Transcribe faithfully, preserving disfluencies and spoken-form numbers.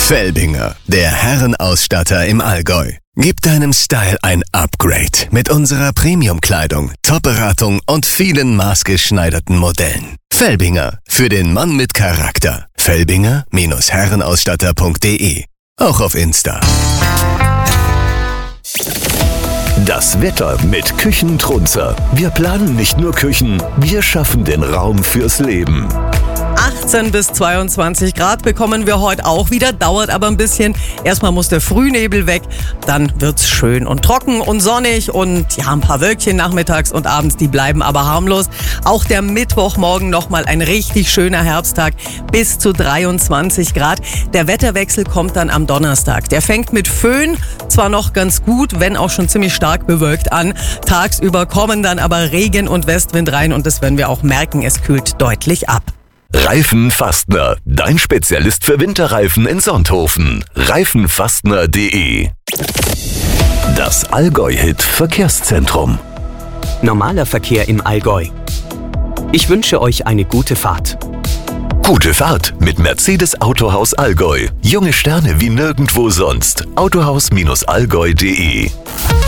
Felbinger, der Herrenausstatter im Allgäu. Gib deinem Style ein Upgrade mit unserer Premium-Kleidung, Top-Beratung und vielen maßgeschneiderten Modellen. Felbinger, für den Mann mit Charakter. Felbinger Herrenausstatter punkt de. Auch auf Insta. Das Wetter mit Küchentrunzer. Wir planen nicht nur Küchen, wir schaffen den Raum fürs Leben. achtzehn bis zweiundzwanzig Grad bekommen wir heute auch wieder, dauert aber ein bisschen. Erstmal muss der Frühnebel weg, dann wird's schön und trocken und sonnig und ja, ein paar Wölkchen nachmittags und abends, die bleiben aber harmlos. Auch der Mittwochmorgen nochmal ein richtig schöner Herbsttag, bis zu dreiundzwanzig Grad. Der Wetterwechsel kommt dann am Donnerstag. Der fängt mit Föhn zwar noch ganz gut, wenn auch schon ziemlich stark bewölkt an. Tagsüber kommen dann aber Regen und Westwind rein und das werden wir auch merken, es kühlt deutlich ab. Reifenfastner, dein Spezialist für Winterreifen in Sonthofen. reifenfastner punkt de. Das Allgäu-Hit Verkehrszentrum. Normaler Verkehr im Allgäu. Ich wünsche euch eine gute Fahrt. Gute Fahrt mit Mercedes Autohaus Allgäu. Junge Sterne wie nirgendwo sonst. autohaus Bindestrich allgäu punkt de.